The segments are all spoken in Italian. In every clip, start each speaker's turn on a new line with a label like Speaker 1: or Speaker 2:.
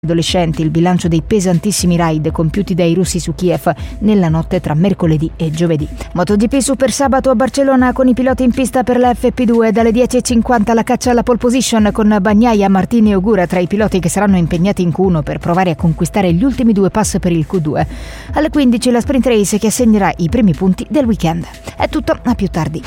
Speaker 1: adolescenti il bilancio dei pesantissimi raid compiuti dai russi su Kiev nella notte tra mercoledì e giovedì. MotoGP Super sabato a Barcellona con i piloti in pista per la FP2 dalle 10:50 la caccia alla pole position con Bagnaia, Martini e Ogura tra i piloti che saranno impegnati in Q1 per provare a conquistare gli ultimi due pass per il Q2. Alle 15 la sprint race che assegnerà i primi punti del weekend. È tutto, a più tardi.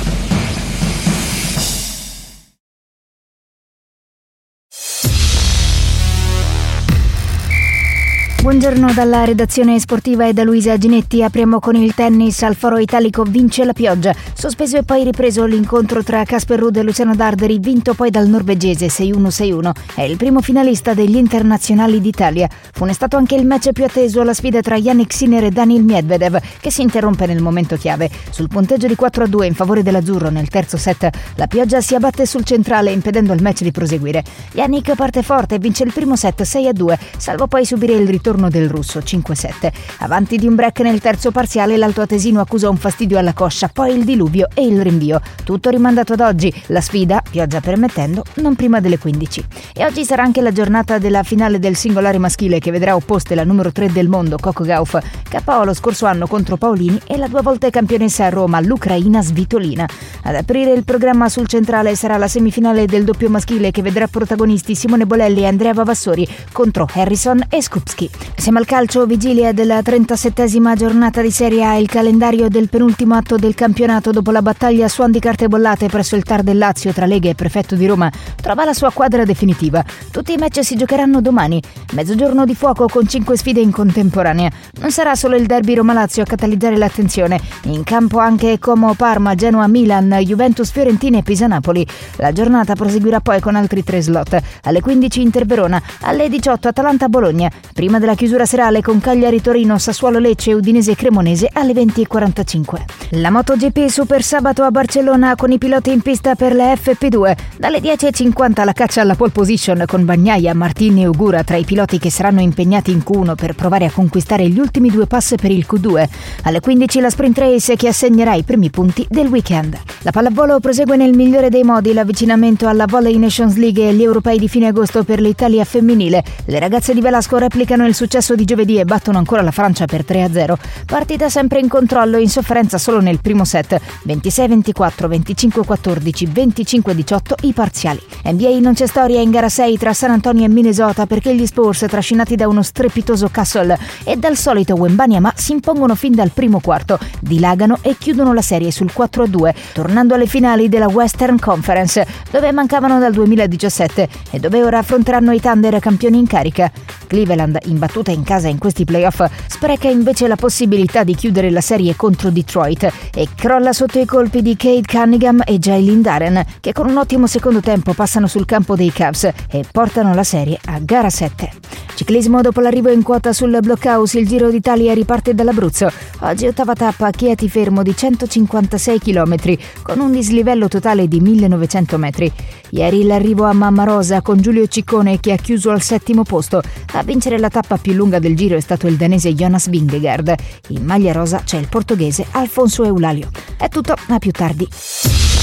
Speaker 1: Buongiorno dalla redazione sportiva e da Luisa Ginetti. Apriamo con il tennis. Al Foro Italico vince la pioggia. Sospeso e poi ripreso l'incontro tra Casper Ruud e Luciano Darderi, vinto poi dal norvegese 6-1-6-1. È il primo finalista degli internazionali d'Italia. Funestato anche il match più atteso, la sfida tra Jannik Sinner e Daniil Medvedev, che si interrompe nel momento chiave. Sul punteggio di 4-2 in favore dell'azzurro nel terzo set, la pioggia si abbatte sul centrale impedendo al match di proseguire. Jannik parte forte e vince il primo set 6-2, salvo poi subire il ritorno del russo 5-7. Avanti di un break nel terzo parziale, l'altoatesino accusa un fastidio alla coscia, poi il diluvio e il rinvio. Tutto rimandato ad oggi. La sfida, pioggia permettendo, non prima delle 15. E oggi sarà anche la giornata della finale del singolare maschile che vedrà opposte la numero 3 del mondo, Coco Gauff, KO lo scorso anno contro Paolini, e la 2 volte campionessa a Roma, l'ucraina Svitolina. Ad aprire il programma sul centrale sarà la semifinale del doppio maschile che vedrà protagonisti Simone Bolelli e Andrea Vavassori contro Harrison e Skupski. Siamo al calcio, vigilia della 37esima giornata di Serie A, il calendario del penultimo atto del campionato dopo la battaglia su handicarte bollate presso il TAR del Lazio tra Lega e Prefetto di Roma trova la sua quadra definitiva. Tutti i match si giocheranno domani, mezzogiorno di fuoco con 5 sfide in contemporanea. Non sarà solo il derby Roma-Lazio a catalizzare l'attenzione, in campo anche Como-Parma, Genoa-Milan, Juventus-Fiorentina e Pisa-Napoli. La giornata proseguirà poi con altri 3 slot. Alle 15 Inter-Verona, alle 18 Atalanta-Bologna, prima della chiusura serale con Cagliari-Torino, Sassuolo-Lecce e Udinese-Cremonese alle 20:45. La MotoGP Super sabato a Barcellona con i piloti in pista per la FP2. Dalle 10:50 la caccia alla pole position con Bagnaia, Martini e Ogura tra i piloti che saranno impegnati in Q1 per provare a conquistare gli ultimi 2 pass per il Q2. Alle 15 la sprint race che assegnerà i primi punti del weekend. La pallavolo prosegue nel migliore dei modi l'avvicinamento alla Volley Nations League e gli europei di fine agosto per l'Italia femminile. Le ragazze di Velasco replicano il successo di giovedì e battono ancora la Francia per 3-0. Partita sempre in controllo, in sofferenza solo nel primo set, 26-24, 25-14, 25-18 i parziali. NBA non c'è storia in gara 6 tra San Antonio e Minnesota perché gli Spurs, trascinati da uno strepitoso Castle e dal solito Wembanyama, si impongono fin dal primo quarto, dilagano e chiudono la serie sul 4-2, tornando alle finali della Western Conference, dove mancavano dal 2017 e dove ora affronteranno i Thunder, campioni in carica. Cleveland, imbattuta in casa in questi playoff, spreca invece la possibilità di chiudere la serie contro Detroit e crolla sotto i colpi di Cade Cunningham e Jalen Duren, che con un ottimo secondo tempo passano sul campo dei Cavs e portano la serie a gara 7. Ciclismo, dopo l'arrivo in quota sul Blockhouse, il Giro d'Italia riparte dall'Abruzzo. Oggi ottava tappa a Chieti Fermo di 156 km con un dislivello totale di 1900 metri. Ieri l'arrivo a Mamma Rosa con Giulio Ciccone che ha chiuso al 7° posto. A vincere la tappa più lunga del Giro è stato il danese Jonas Vingegaard. In maglia rosa c'è il portoghese Alfonso Eulalio. È tutto, a più tardi.